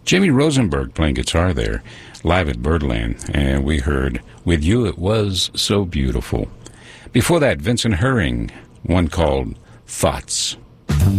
Jimmy Rosenberg playing guitar there, live at Birdland, and we heard With You It Was So Beautiful. Before that, Vincent Herring, one called Thoughts.